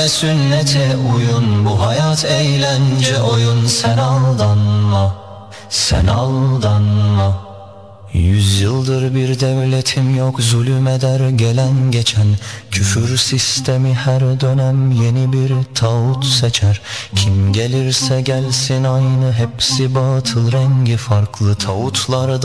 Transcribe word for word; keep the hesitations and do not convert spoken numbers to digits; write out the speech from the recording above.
ve sünnete uyun. Bu hayat eğlence oyun. Sen aldanma, sen aldanma. Yüzyıldır bir devletim yok, zulüm eder gelen geçen. Küfür sistemi her dönem yeni bir tağut seçer. Kim gelirse gelsin aynı, hepsi batıl, rengi farklı tağutlarda